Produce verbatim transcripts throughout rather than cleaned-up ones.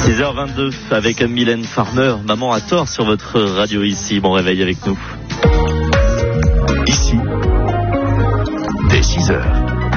six heures vingt-deux avec Mylène Farmer, Maman a tort sur votre radio ici. Bon réveil avec nous. Ici, dès six heures.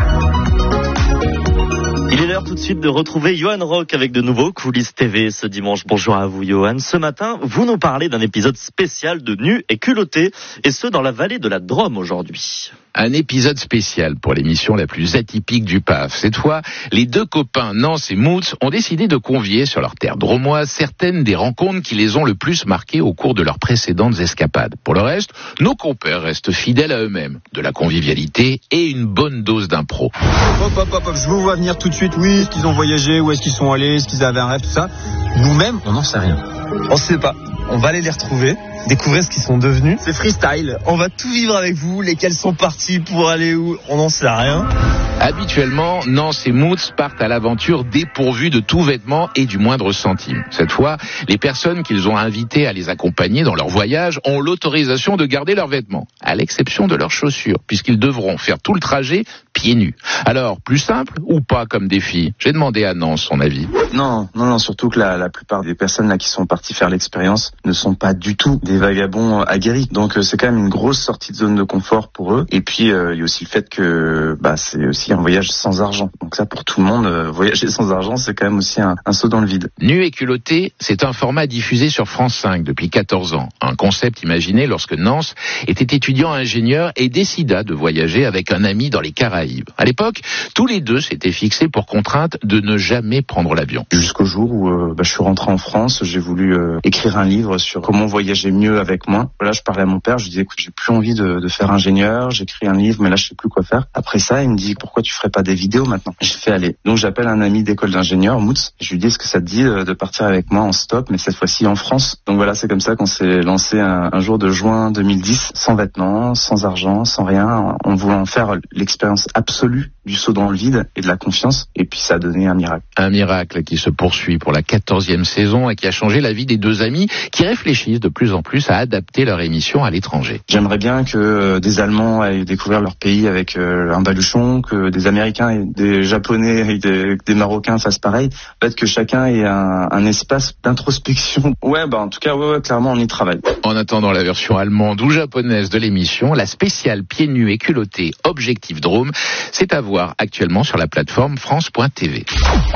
Il est l'heure tout de suite de retrouver Johan Rock avec de nouveaux coulisses T V ce dimanche. Bonjour à vous Johan. Ce matin, vous nous parlez d'un épisode spécial de Nus et culottés, et ce dans la vallée de la Drôme aujourd'hui. Un épisode spécial pour l'émission la plus atypique du P A F. Cette fois, les deux copains Nance et Moots ont décidé de convier sur leur terre dromoise certaines des rencontres qui les ont le plus marquées au cours de leurs précédentes escapades. Pour le reste, nos compères restent fidèles à eux-mêmes. De la convivialité et une bonne dose d'impro. Hop, hop, hop, hop, je vous vois venir tout de suite. Oui, est-ce qu'ils ont voyagé, où est-ce qu'ils sont allés, est-ce qu'ils avaient un rêve, tout ça. Nous-mêmes, on n'en sait rien. On sait pas. On va aller les retrouver, découvrir ce qu'ils sont devenus. C'est freestyle. On va tout vivre avec vous, lesquels sont partis pour aller où, on n'en sait rien. Habituellement, Nance et Moots partent à l'aventure dépourvus de tout vêtement et du moindre centime. Cette fois, les personnes qu'ils ont invitées à les accompagner dans leur voyage ont l'autorisation de garder leurs vêtements, à l'exception de leurs chaussures, puisqu'ils devront faire tout le trajet pieds nus. Alors, plus simple ou pas comme défi? J'ai demandé à Nance son avis. Non, non, non, surtout que la, la plupart des personnes là qui sont parties faire l'expérience ne sont pas du tout des vagabonds aguerris. Donc euh, c'est quand même une grosse sortie de zone de confort pour eux. Et puis euh, il y a aussi le fait que bah c'est aussi un voyage sans argent. Donc ça pour tout le monde, euh, voyager sans argent, c'est quand même aussi un, un saut dans le vide. Nus et culottés, c'est un format diffusé sur France cinq depuis quatorze ans. Un concept imaginé lorsque Nance était étudiant ingénieur et décida de voyager avec un ami dans les Caraïbes. À l'époque, tous les deux s'étaient fixés pour contrainte de ne jamais prendre l'avion. Jusqu'au jour où euh, bah, je suis rentré en France, j'ai voulu euh, écrire un livre sur comment voyager mieux avec moins. Là, je parlais à mon père, je lui disais, écoute, j'ai plus envie de, de faire ingénieur, j'écris un livre, mais là, je sais plus quoi faire. Après ça, il me dit, pourquoi tu ferais pas des vidéos maintenant? J'ai fait aller. Donc, j'appelle un ami d'école d'ingénieur, Moots. Je lui dis, est-ce que ça te dit de partir avec moi en stop, mais cette fois-ci en France? Donc voilà, c'est comme ça qu'on s'est lancé un, un jour de juin deux mille dix, sans vêtements, sans argent, sans rien, en voulant faire l'expérience absolue du saut dans le vide et de la confiance. Et puis, ça a donné un miracle. Un miracle qui se poursuit pour la quatorzième saison et qui a changé la vie des deux amis qui réfléchissent de plus en plus à adapter leur émission à l'étranger. J'aimerais bien que euh, des Allemands aillent découvrir leur pays avec euh, un baluchon, que des Américains et des Japonais et des, des Marocains fassent pareil. En fait, que chacun ait un, un espace d'introspection. Ouais, bah en tout cas, ouais, ouais, clairement, on y travaille. En attendant la version allemande ou japonaise de l'émission, la spéciale pieds nus et culottés Objectif Drôme, c'est à voir actuellement sur la plateforme France point T V.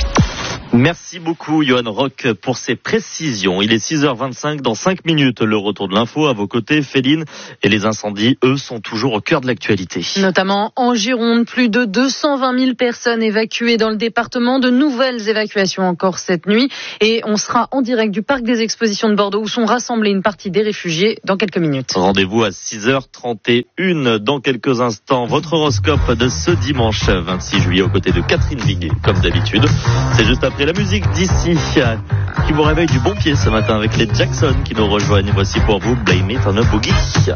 Merci beaucoup Johan Rock pour ces précisions. Il est six heures vingt-cinq, dans cinq minutes, le retour de l'info. À vos côtés, Féline, et les incendies, eux, sont toujours au cœur de l'actualité. Notamment en Gironde, plus de deux cent vingt mille personnes évacuées dans le département. De nouvelles évacuations encore cette nuit. Et on sera en direct du parc des expositions de Bordeaux où sont rassemblés une partie des réfugiés dans quelques minutes. Rendez-vous à six heures trente et une dans quelques instants. Votre horoscope de ce dimanche vingt-six juillet aux côtés de Catherine Viguet, comme d'habitude. C'est juste après la musique d'ici qui vous réveille du bon pied ce matin avec les Jackson qui nous rejoignent. Voici pour vous Blame It on a Boogie.